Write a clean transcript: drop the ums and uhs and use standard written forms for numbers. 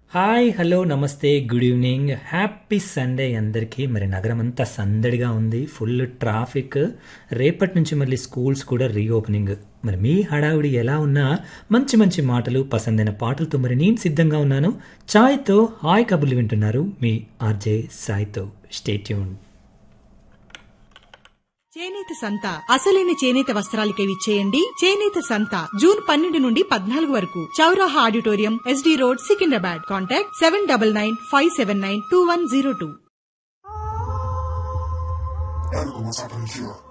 Hi hello నమస్తే good evening happy Sunday అందరికీ. మరి నగరం అంతా సందడిగా ఉంది, ఫుల్ ట్రాఫిక్. రేపటి నుంచి మళ్ళీ స్కూల్స్ కూడా రీఓపెనింగ్. మరి మీ హడావుడి ఎలా ఉన్నా మంచి మంచి మాటలు, పసందైన పాటలతో మరి నేను సిద్ధంగా ఉన్నాను. ఛాయ్తో హాయ్ కబుర్లు వింటున్నారు మీ ఆర్జే సాయితో. Stay tune. చేనేత సంత అసలైన చేనేత వస్త్రాలకే విచ్చేయండి. చేనేత సంత జూన్ 12 నుండి 14 వరకు చౌరాహా auditorium, SD road, Secunderabad. Contact 7995792102. Algo más apareció.